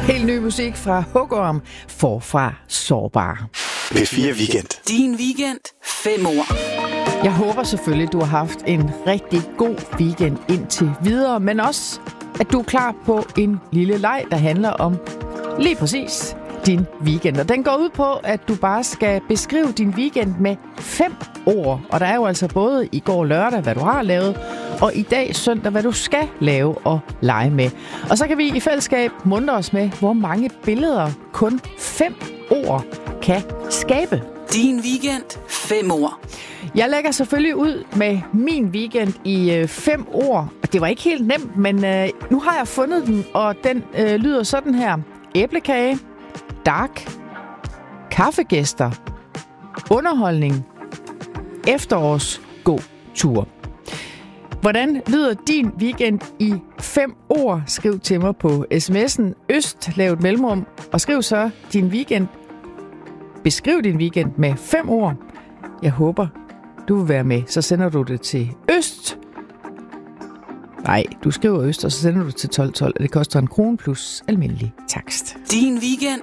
Helt ny musik fra Hugorm, forfra sårbar. P4 Weekend. Din weekend. 5 ord. Jeg håber selvfølgelig, du har haft en rigtig god weekend indtil videre, men også, at du er klar på en lille leg, der handler om lige præcis din weekend. Og den går ud på, at du bare skal beskrive din weekend med 5 ord. Og der er jo altså både i går lørdag, hvad du har lavet, og i dag søndag, hvad du skal lave og lege med. Og så kan vi i fællesskab muntre os med, hvor mange billeder kun 5 ord kan skabe. Din weekend. 5 ord. Jeg lægger selvfølgelig ud med min weekend i 5 ord. Det var ikke helt nemt, men nu har jeg fundet den, og den lyder sådan her. Æblekage, dark, kaffegæster, underholdning, efterårsgåtur. Hvordan lyder din weekend i 5 ord? Skriv til mig på sms'en øst, lav et mellemrum, og skriv så din weekend. Beskriv din weekend med 5 ord. Jeg håber, du vil være med. Så sender du det til øst. Nej, du skriver øst, og så sender du til 1212, og det koster 1 krone plus almindelig takst. Din weekend.